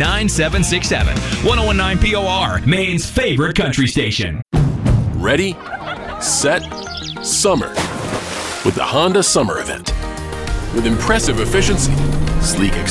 9767. 1019 POR, Maine's favorite country station. Ready, set, summer with the Honda Summer Event. With impressive efficiency, sleek